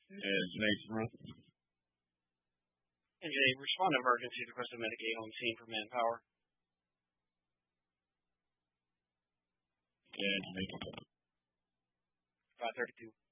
Yes, next room. NJ, respond to emergency request of Medicaid on scene for manpower. Yes, next. 532.